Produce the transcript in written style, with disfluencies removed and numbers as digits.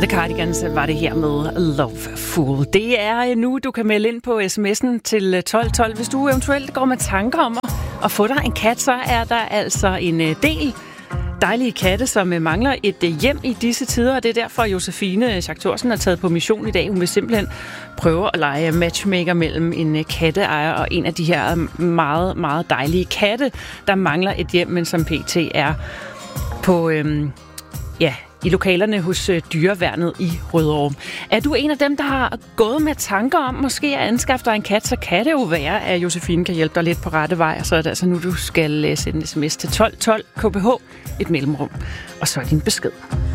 The Cardigans var det her med Loveful. Det er nu, du kan melde ind på sms'en til 1212. Hvis du eventuelt går med tanker om at få dig en kat, så er der altså en del dejlige katte, som mangler et hjem i disse tider, og det er derfor, Josefine Schack Thorsen er taget på mission i dag. Hun vil simpelthen prøve at lege matchmaker mellem en katteejer og en af de her meget, meget dejlige katte, der mangler et hjem, men som pt. Er på i lokalerne hos Dyreværnet i Rødovre. Er du en af dem, der har gået med tanker om måske at anskaffe dig en kat, så kan det jo være, at Josefine kan hjælpe dig lidt på rette vej, og så er det altså nu, du skal sende en sms til 1212 KBH, et mellemrum, og så er din besked.